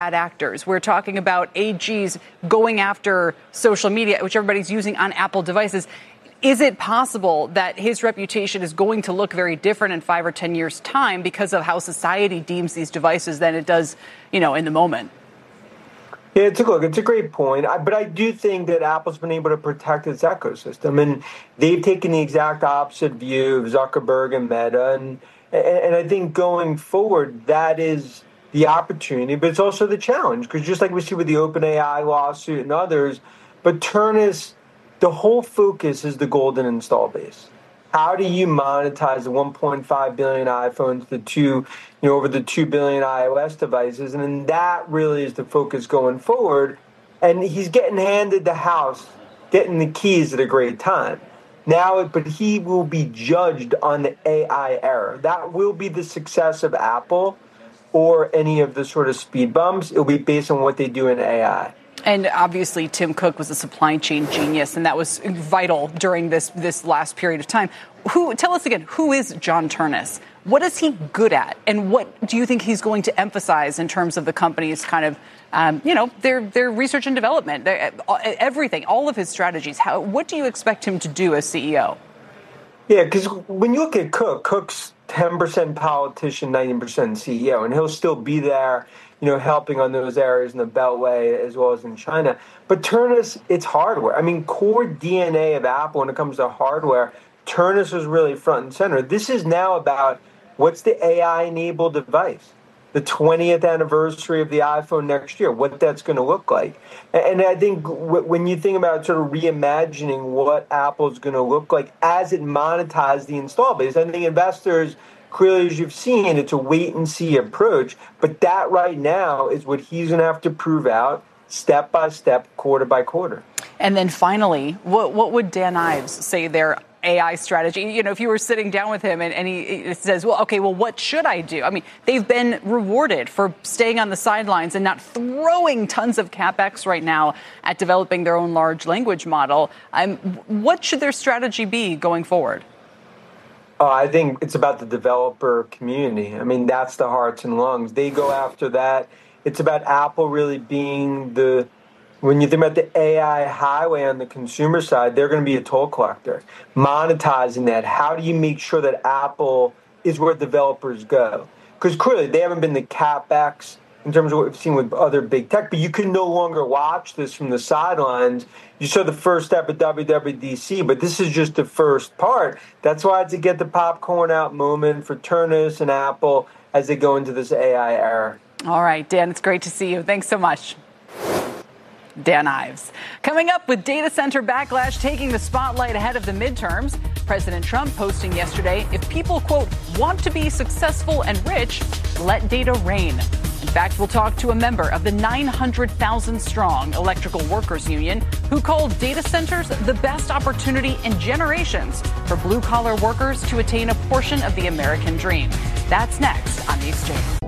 bad actors. We're talking about AGs going after social media, which everybody's using on Apple devices. Is it possible that his reputation is going to look very different in 5 or 10 years' time because of how society deems these devices than it does, in the moment? Yeah, it's a great point. But I do think that Apple's been able to protect its ecosystem. And they've taken the exact opposite view of Zuckerberg and Meta. And I think going forward, that is the opportunity, but it's also the challenge. Because just like we see with the OpenAI lawsuit and others, but Turnus, the whole focus is the golden install base. How do you monetize the 1.5 billion iPhones, over the 2 billion iOS devices? And then that really is the focus going forward. And he's getting handed the house, getting the keys at a great time. But he will be judged on the AI era. That will be the success of Apple or any of the sort of speed bumps. It'll be based on what they do in AI. And obviously, Tim Cook was a supply chain genius, and that was vital during this last period of time. Tell us again, who is John Ternus? What is he good at? And what do you think he's going to emphasize in terms of the company's kind of, their research and development, everything, all of his strategies? What do you expect him to do as CEO? Yeah, because when you look at Cook's 10% politician, 90% CEO, and he'll still be there, helping on those areas in the Beltway as well as in China. But Ternus, it's hardware. I mean, core DNA of Apple when it comes to hardware, Ternus was really front and center. This is now about what's the AI-enabled device, the 20th anniversary of the iPhone next year, what that's going to look like. And I think when you think about sort of reimagining what Apple's going to look like as it monetizes the install base, I think investors, clearly, as you've seen, it's a wait-and-see approach. But that right now is what he's going to have to prove out step by step, quarter by quarter. And then finally, what would Dan Ives say their AI strategy? If you were sitting down with him and he says, what should I do? I mean, they've been rewarded for staying on the sidelines and not throwing tons of CapEx right now at developing their own large language model. What should their strategy be going forward? I think it's about the developer community. I mean, that's the hearts and lungs. They go after that. It's about Apple really being when you think about the AI highway on the consumer side, they're going to be a toll collector. Monetizing that, how do you make sure that Apple is where developers go? Because clearly they haven't been the CapEx in terms of what we've seen with other big tech, but you can no longer watch this from the sidelines. You saw the first step at WWDC, but this is just the first part. That's why it's a get the popcorn out moment for Ternus and Apple as they go into this AI era. All right, Dan, it's great to see you. Thanks so much. Dan Ives. Coming up, with data center backlash taking the spotlight ahead of the midterms, President Trump posting yesterday, if people, quote, want to be successful and rich, let data reign. In fact, we'll talk to a member of the 900,000-strong Electrical Workers Union who called data centers the best opportunity in generations for blue-collar workers to attain a portion of the American dream. That's next on The Exchange.